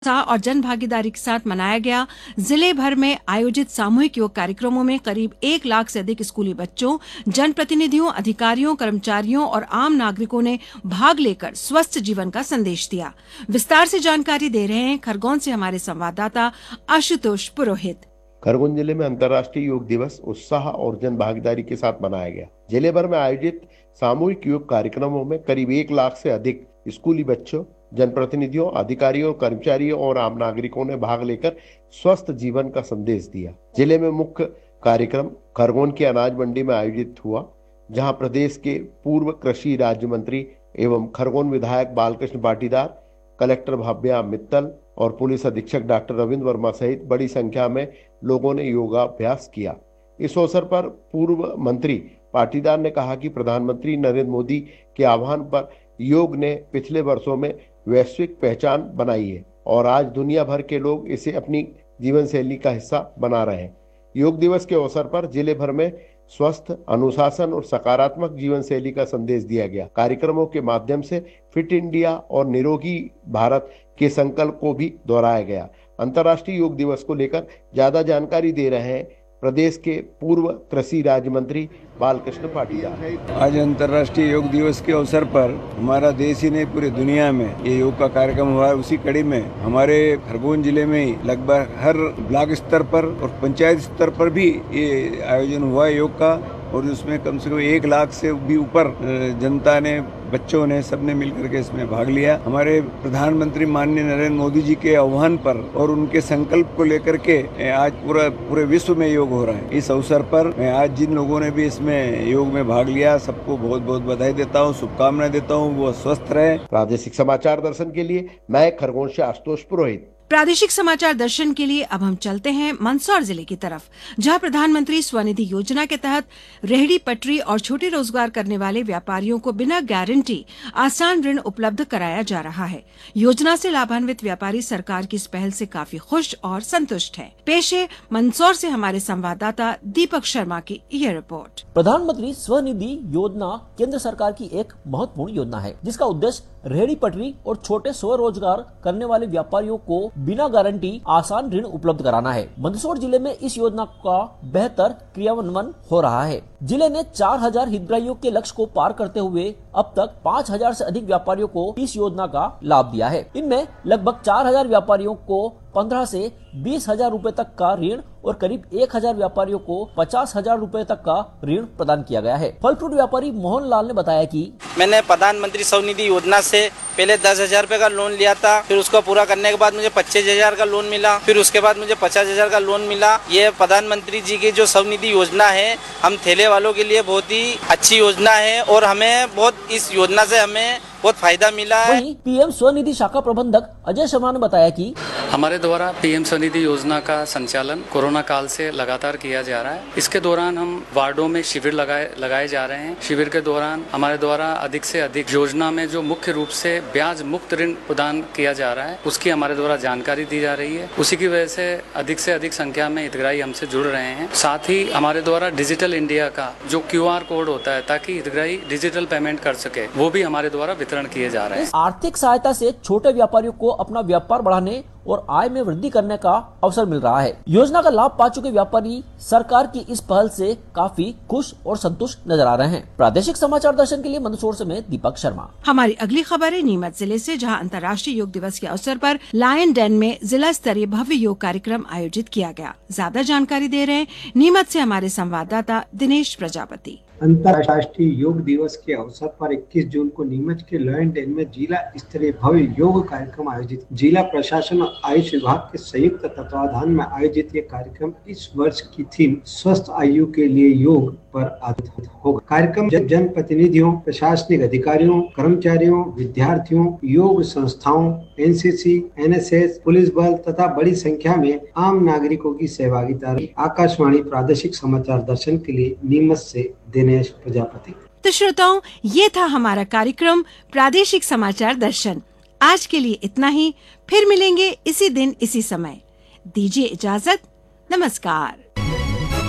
और जन भागीदारी के साथ मनाया गया। जिले भर में आयोजित सामूहिक योग कार्यक्रमों में करीब 1 लाख से अधिक स्कूली बच्चों, जनप्रतिनिधियों, अधिकारियों, कर्मचारियों और आम नागरिकों ने भाग लेकर स्वस्थ जीवन का संदेश दिया। विस्तार से जानकारी दे रहे हैं खरगोन से हमारे संवाददाता आशुतोष पुरोहित। खरगोन जिले में अंतर्राष्ट्रीय योग दिवस उत्साह और जन भागीदारी के साथ मनाया गया। जिले भर में आयोजित सामूहिक योग कार्यक्रमों में करीब 1 लाख से अधिक स्कूली बच्चों, जनप्रतिनिधियों, अधिकारियों, कर्मचारियों और आम नागरिकों ने भाग लेकर स्वस्थ जीवन का संदेश दिया। जिले में मुख्य कार्यक्रम खरगोन की अनाज मंडी में आयोजित हुआ, जहां प्रदेश के पूर्व कृषि राज्य मंत्री एवं खरगोन विधायक बालकृष्ण पाटीदार, कलेक्टर भाव्या मित्तल और पुलिस अधीक्षक डॉक्टर रविंद्र वर्मा सहित बड़ी संख्या में लोगों ने योगाभ्यास किया। इस अवसर पर पूर्व मंत्री पाटीदार ने कहा कि प्रधानमंत्री नरेंद्र मोदी के आह्वान पर योग ने पिछले वर्षों में वैश्विक पहचान बनाई है और आज दुनिया भर के लोग इसे अपनी जीवन शैली का हिस्सा बना रहे हैं। योग दिवस के अवसर पर जिले भर में स्वस्थ, अनुशासन और सकारात्मक जीवन शैली का संदेश दिया गया। कार्यक्रमों के माध्यम से फिट इंडिया और निरोगी भारत के संकल्प को भी दोहराया गया। अंतर्राष्ट्रीय योग दिवस को लेकर ज्यादा जानकारी दे रहे हैं प्रदेश के पूर्व कृषि राज्य मंत्री बालकृष्ण पाटीदार। आज अंतर्राष्ट्रीय योग दिवस के अवसर पर हमारा देश ही नहीं पूरी दुनिया में ये योग का कार्यक्रम हुआ है। उसी कड़ी में हमारे खरगोन जिले में लगभग हर ब्लॉक स्तर पर और पंचायत स्तर पर भी ये आयोजन हुआ है योग का, और उसमें कम से कम 1 लाख से भी ऊपर जनता ने, बच्चों ने, सबने मिलकर के इसमें भाग लिया। हमारे प्रधानमंत्री माननीय नरेंद्र मोदी जी के आह्वान पर और उनके संकल्प को लेकर के आज पूरे विश्व में योग हो रहा है। इस अवसर पर मैं आज जिन लोगों ने भी इसमें योग में भाग लिया, सबको बहुत बहुत बधाई देता हूँ, शुभकामनाएं देता हूँ, वो स्वस्थ रहे। प्रादेशिक समाचार दर्शन के लिए मैं खरगोन से आशुतोष पुरोहित। प्रादेशिक समाचार दर्शन के लिए अब हम चलते हैं मंदसौर जिले की तरफ, जहां प्रधानमंत्री स्वनिधि योजना के तहत रेहड़ी पटरी और छोटे रोजगार करने वाले व्यापारियों को बिना गारंटी आसान ऋण उपलब्ध कराया जा रहा है। योजना से लाभान्वित व्यापारी सरकार की इस पहल से काफी खुश और संतुष्ट हैं। पेश है मंदसौर से हमारे संवाददाता दीपक शर्मा की यह रिपोर्ट। प्रधानमंत्री स्वनिधि योजना केंद्र सरकार की एक महत्वपूर्ण योजना है, जिसका उद्देश्य रेहड़ी पटरी और छोटे स्वरोजगार करने वाले व्यापारियों को बिना गारंटी आसान ऋण उपलब्ध कराना है। मंदसौर जिले में इस योजना का बेहतर क्रियान्वयन हो रहा है। जिले ने 4000 हितग्राहियों के लक्ष्य को पार करते हुए अब तक 5000 से अधिक व्यापारियों को इस योजना का लाभ दिया है। इनमें लगभग 4000 व्यापारियों को 15 से 20,000 रूपए तक का ऋण और करीब 1000 व्यापारियों को 50,000 रूपए तक का ऋण प्रदान किया गया है। फल फ्रूट व्यापारी मोहन लाल ने बताया कि मैंने प्रधानमंत्री स्वनिधि योजना से पहले 10,000 रूपए का लोन लिया था, फिर उसको पूरा करने के बाद मुझे 25,000 का लोन मिला, फिर उसके बाद मुझे 50,000 का लोन मिला। ये प्रधानमंत्री जी की जो स्वनिधि योजना है, हम ठेले वालों के लिए बहुत ही अच्छी योजना है और हमें बहुत इस योजना से हमें बहुत फायदा मिला है। वहीं पीएम स्वनिधि शाखा प्रबंधक अजय शर्मा ने बताया कि हमारे द्वारा पीएम स्वनिधि योजना का संचालन कोरोना काल से लगातार किया जा रहा है। इसके दौरान हम वार्डों में शिविर लगाए जा रहे हैं। शिविर के दौरान हमारे द्वारा अधिक से अधिक योजना में जो मुख्य रूप से ब्याज मुक्त ऋण प्रदान किया जा रहा है, उसकी हमारे द्वारा जानकारी दी जा रही है। उसी की वजह से अधिक संख्या में हितग्राही हमसे जुड़ रहे हैं। साथ ही हमारे द्वारा डिजिटल इंडिया का जो QR कोड होता है, ताकि हितग्राही डिजिटल पेमेंट कर सके, वो भी हमारे द्वारा वितरण किए जा रहे हैं। आर्थिक सहायता से छोटे व्यापारियों को अपना व्यापार बढ़ाने और आय में वृद्धि करने का अवसर मिल रहा है। योजना का लाभ पा चुके व्यापारी सरकार की इस पहल से काफी खुश और संतुष्ट नजर आ रहे हैं। प्रादेशिक समाचार दर्शन के लिए मंदसौर से मैं दीपक शर्मा। हमारी अगली खबर है नीमच जिले से, जहां अंतर्राष्ट्रीय योग दिवस के अवसर पर लायन डेन में जिला स्तरीय भव्य योग कार्यक्रम आयोजित किया गया। ज्यादा जानकारी दे रहे हैं नीमच से हमारे संवाददाता दिनेश प्रजापति। अंतर्राष्ट्रीय योग दिवस के अवसर पर 21 जून को नीमच के लायन डेन में जिला स्तरीय भव्य योग कार्यक्रम आयोजित। जिला प्रशासन और आयुष विभाग के संयुक्त तत्वाधान में आयोजित ये कार्यक्रम इस वर्ष की थीम स्वस्थ आयु के लिए योग पर आधारित होगा। कार्यक्रम जन प्रतिनिधियों, प्रशासनिक अधिकारियों, कर्मचारियों, विद्यार्थियों, योग संस्थाओं, NCC, NSS, पुलिस बल तथा बड़ी संख्या में आम नागरिकों की सहभागिता रही। आकाशवाणी प्रादेशिक समाचार दर्शन के लिए नीमच से दिनेश प्रजापति। तो श्रोताओं, ये था हमारा कार्यक्रम प्रादेशिक समाचार दर्शन। आज के लिए इतना ही, फिर मिलेंगे इसी दिन इसी समय। दीजिए इजाजत, नमस्कार।